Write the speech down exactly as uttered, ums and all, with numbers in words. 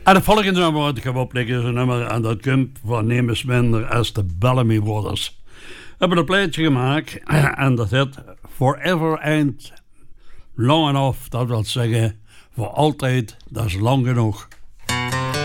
En de volgende nummer wat ik ga opleggen is een nummer en dat komt van niemand minder als de Bellamy Brothers. We hebben een plaatje gemaakt en dat heet Forever Ain't Long Enough. Dat wil zeggen, voor altijd, dat is lang genoeg.